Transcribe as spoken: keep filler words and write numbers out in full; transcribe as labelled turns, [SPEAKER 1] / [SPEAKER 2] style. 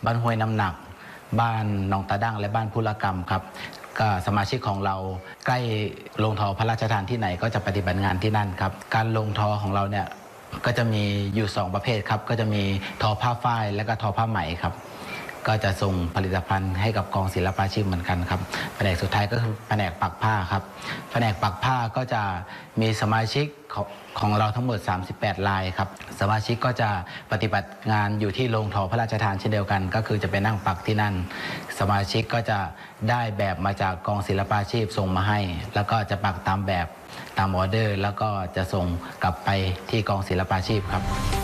[SPEAKER 1] บ้านห้วยน้ำหนักบ้านหนองตาดั้งและบ้านพุรกรรมครับก็สมาชิกของเราใกล้โรงทอพระราชทานที่ไหนก็จะปฏิบัติงานที่นั่นครับการลงทอของเราเนี่ยก็จะมีอยู่สองประเภทครับก็จะมีทอผ้าฝ้ายและก็ทอผ้าไหมครับก็จะส่งผลิตภัณฑ์ให้กับกองศิลปาชีพเหมือนกันครับแผนกสุดท้ายก็คือแผนกปักผ้าครับแผนกปักผ้าก็จะมีสมาชิกของของเราทั้งหมดสามสิบแปดรายครับสมาชิกก็จะปฏิบัติงานอยู่ที่โรงทอพระราชทานเช่นเดียวกันก็คือจะไปนั่งปักที่นั่นสมาชิกก็จะได้แบบมาจากกองศิลปาชีพส่งมาให้แล้วก็จะปักตามแบบตามออเดอร์แล้วก็จะส่งกลับไปที่กองศิลปาชีพครับ